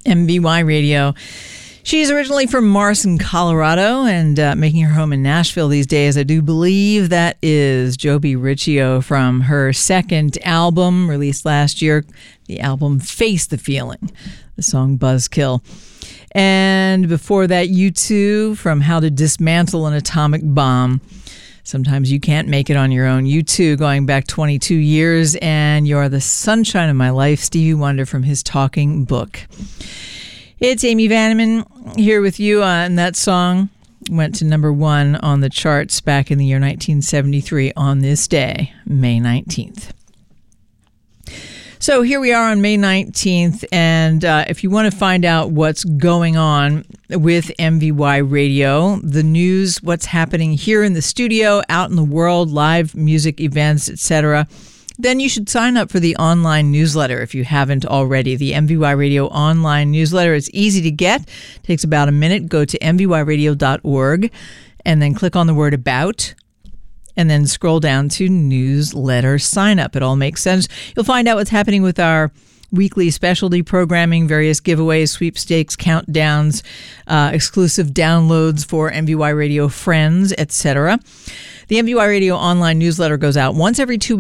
MVY Radio. She's originally from Morrison, Colorado, and making her home in Nashville these days. I do believe that is Joby Riccio from her second album released last year, the album Face the Feeling, the song Buzzkill. And before that, U2 from How to Dismantle an Atomic Bomb. Sometimes you can't make it on your own. U2 going back 22 years, and You're the Sunshine of My Life, Stevie Wonder from his Talking Book. It's Amy Vanneman here with you, and that song went to number 1 on the charts back in the year 1973 on this day, May 19th. So here we are on May 19th, and if you want to find out what's going on with MVY Radio, the news, what's happening here in the studio, out in the world, live music events, etc., then you should sign up for the online newsletter if you haven't already. The MVY Radio online newsletter is easy to get. It takes about a minute. Go to mvyradio.org and then click on the word About, and then scroll down to newsletter sign up. It all makes sense. You'll find out what's happening with our weekly specialty programming, various giveaways, sweepstakes, countdowns, exclusive downloads for MVY Radio friends, etc. The MVY Radio online newsletter goes out once every 2 weeks.